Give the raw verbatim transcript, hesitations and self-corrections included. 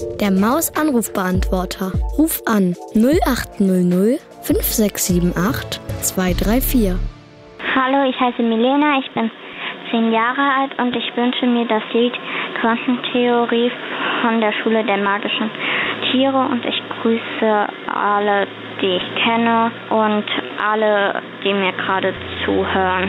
Der Maus-Anrufbeantworter. Ruf an null acht null null fünf sechs sieben acht zwei drei vier. Hallo, ich heiße Milena, ich bin zehn Jahre alt und ich wünsche mir das Lied Quantentheorie von der Schule der magischen Tiere und ich grüße alle, die ich kenne und alle, die mir gerade zuhören.